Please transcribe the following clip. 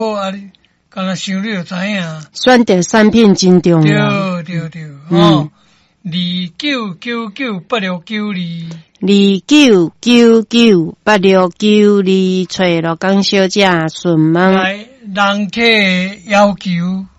啊，你敢若想你就知影。 选择产品真重要。 对，29998692。 29998692，找罗江小姐询问。 来，人客要求